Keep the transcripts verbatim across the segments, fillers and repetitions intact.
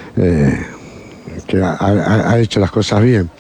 eh, que ha, ha, ha hecho las cosas bien.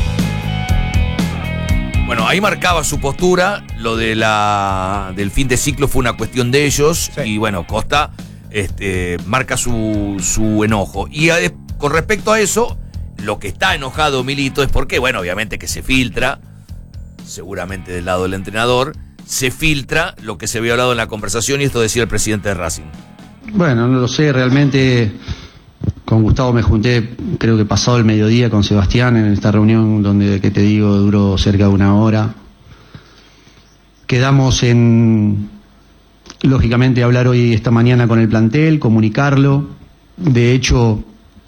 Bueno, ahí marcaba su postura, lo de la del fin de ciclo fue una cuestión de ellos, sí. Y bueno, Costa este, marca su, su enojo. Y a, con respecto a eso, lo que está enojado Milito es porque, bueno, obviamente que se filtra, seguramente del lado del entrenador, se filtra lo que se había hablado en la conversación y esto decía el presidente de Racing. Bueno, no lo sé, realmente con Gustavo me junté, creo que pasado el mediodía con Sebastián en esta reunión donde, que te digo, duró cerca de una hora. Quedamos en, lógicamente, hablar hoy, esta mañana con el plantel, comunicarlo. De hecho,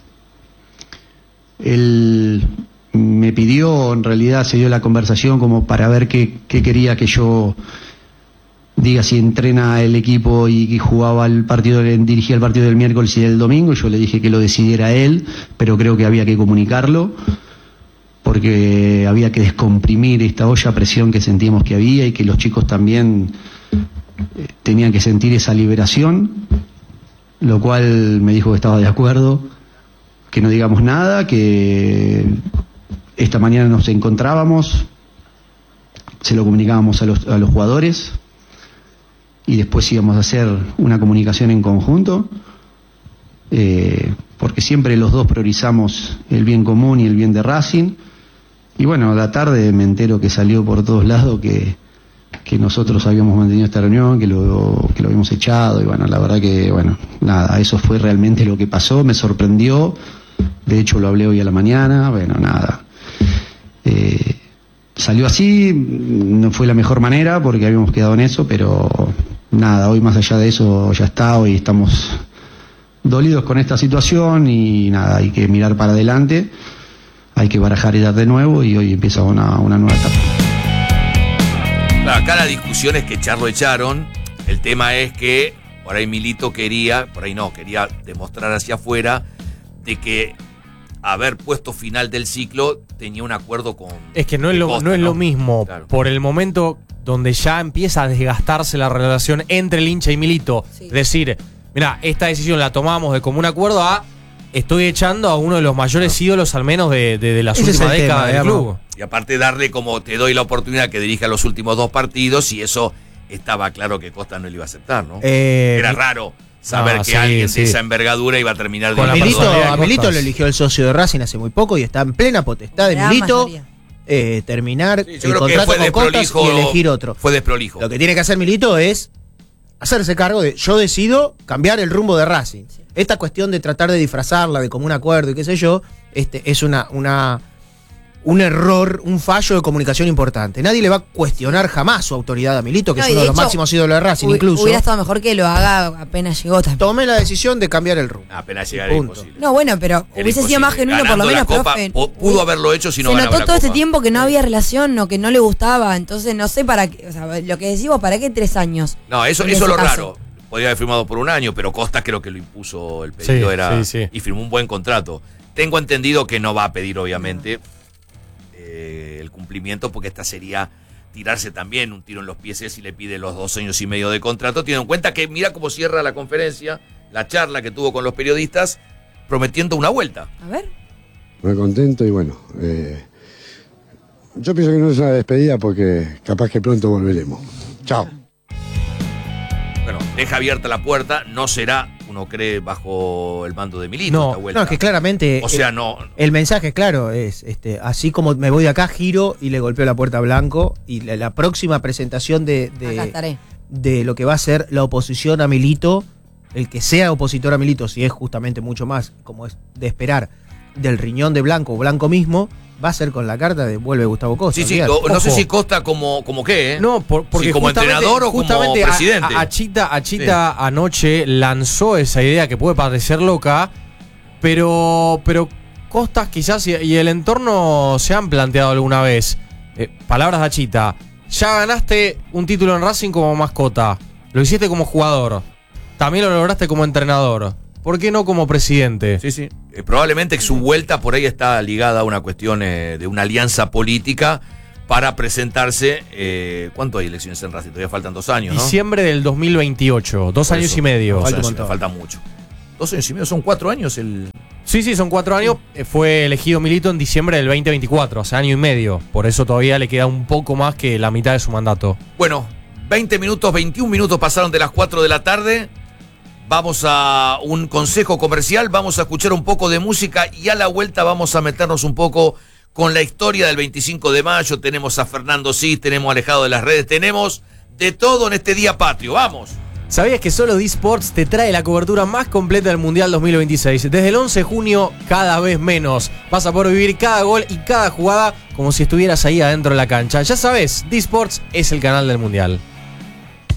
él me pidió, en realidad se dio la conversación como para ver qué, qué quería que yo diga, si entrena el equipo y, y jugaba el partido, dirigía el partido del miércoles y del domingo. Yo le dije que lo decidiera él, pero creo que había que comunicarlo porque había que descomprimir esta olla a presión que sentíamos que había y que los chicos también eh, tenían que sentir esa liberación, lo cual me dijo que estaba de acuerdo, que no digamos nada, que esta mañana nos encontrábamos, se lo comunicábamos a los, a los jugadores y después íbamos a hacer una comunicación en conjunto, eh, porque siempre los dos priorizamos el bien común y el bien de Racing. Y bueno, a la tarde me entero que salió por todos lados que, que nosotros habíamos mantenido esta reunión, que lo, que lo habíamos echado, y bueno, la verdad que, bueno, nada, eso fue realmente lo que pasó, me sorprendió, de hecho lo hablé hoy a la mañana, bueno, nada. Eh, salió así, no fue la mejor manera porque habíamos quedado en eso, pero nada, hoy más allá de eso ya está, hoy estamos dolidos con esta situación y nada, hay que mirar para adelante, hay que barajar y dar de nuevo y hoy empieza una, una nueva etapa. Claro, acá la discusión es que Charlo echaron, el tema es que por ahí Milito quería, por ahí no, quería demostrar hacia afuera de que haber puesto final del ciclo tenía un acuerdo con... Es que no es lo, Costa, no es ¿no? lo mismo, Claro. Por el momento donde ya empieza a desgastarse la relación entre el hincha y Milito. Sí. Decir, mira, esta decisión la tomamos de común acuerdo a estoy echando a uno de los mayores ídolos al menos de, de, de las Ese es últimas el décadas tema, del digamos. club. Y aparte darle como te doy la oportunidad que dirija los últimos dos partidos y eso estaba claro que Costa no le iba a aceptar, ¿no? Eh, Era raro saber no, que sí, alguien sí. de esa envergadura iba a terminar Con de la Milito, personalidad de a Milito Costas. lo eligió el socio de Racing hace muy poco y está en plena potestad de Gran Milito mayoría. eh, terminar Sí, yo el creo que contrato fue con Costas desprolijo, y elegir otro. Fue desprolijo. Lo que tiene que hacer Milito es hacerse cargo de yo decido cambiar el rumbo de Racing. Sí. Esta cuestión de tratar de disfrazarla de común acuerdo y qué sé yo, este es una, una un error, un fallo de comunicación importante. Nadie le va a cuestionar jamás su autoridad a Milito, que No, es y uno de de los hecho, máximos ídolos de Racing, Hubi- incluso. Hubiera estado mejor que lo haga apenas llegó también. Tomé la decisión de cambiar el rumbo. Apenas llegar era Punto. imposible. No, bueno, pero Era hubiese sido más imposible. genuino por lo Ganando menos, la Copa, profe. po- pudo haberlo hecho si no Se ganaba notó la todo este Copa. tiempo que no había relación o que no le gustaba, entonces no sé para qué, o sea, lo que decimos, ¿para qué tres años? No, eso, En eso es ese lo caso. raro. Podría haber firmado por un año, pero Costa creo que lo impuso el pedido Sí, era sí, sí. y firmó un buen contrato. Tengo entendido que no va a pedir, obviamente, eh, el cumplimiento, porque esta sería tirarse también un tiro en los pies si le pide los dos años y medio de contrato, teniendo en cuenta que mira cómo cierra la conferencia, la charla que tuvo con los periodistas, prometiendo una vuelta. A ver. Muy contento y bueno, eh, yo pienso que no es una despedida porque capaz que pronto volveremos. Chao. Bueno, deja abierta la puerta, no será, uno cree, bajo el mando de Milito No, esta vuelta. No, es que claramente O sea, el, no... el mensaje, claro, es este así como me voy de acá, giro y le golpeo la puerta a Blanco. Y la, la próxima presentación de, Acá de, estaré. de lo que va a ser la oposición a Milito, el que sea opositor a Milito, si es justamente mucho más, como es de esperar, del riñón de Blanco o Blanco mismo, va a ser con la carta de vuelve Gustavo Costa. Sí, sí, olvidate. no, no sé Ojo. si Costa como, como qué, ¿eh? No, por- porque Si como justamente- entrenador o como justamente a- presidente. A, Achita, Achita anoche lanzó esa idea que puede parecer loca, pero, pero Costas quizás y, y el entorno se han planteado alguna vez. Eh, palabras de Achita. Ya ganaste un título en Racing como mascota. Lo hiciste como jugador. También lo lograste como entrenador. ¿Por qué no como presidente? Sí, sí. Eh, probablemente que su vuelta por ahí está ligada a una cuestión eh, de una alianza política para presentarse. Eh, ¿Cuánto hay elecciones en Racing? Todavía faltan dos años, ¿no? Diciembre del dos mil veintiocho. Dos Por años eso, y medio. Dos Falta un años, montón. falta mucho. Dos años y medio, son cuatro años el... Sí, sí, son cuatro años. Fue elegido Milito en diciembre del veinte veinticuatro, hace año y medio. Por eso todavía le queda un poco más que la mitad de su mandato. Bueno, veinte minutos, veintiún minutos pasaron de las cuatro de la tarde. Vamos a un consejo comercial, vamos a escuchar un poco de música y a la vuelta vamos a meternos un poco con la historia del veinticinco de mayo. Tenemos a Fernando Cis, tenemos a Alejado de las Redes, tenemos de todo en este día patrio. ¡Vamos! ¿Sabías que solo D-Sports te trae la cobertura más completa del Mundial dos mil veintiséis? Desde el once de junio, cada vez menos. Vas a poder vivir cada gol y cada jugada como si estuvieras ahí adentro de la cancha. Ya sabes, D-Sports es el canal del Mundial.